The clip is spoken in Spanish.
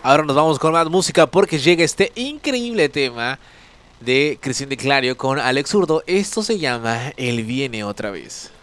Ahora nos vamos con más música porque llega este increíble tema de Cristian de Clario con Alex Zurdo. Esto se llama Él viene otra vez.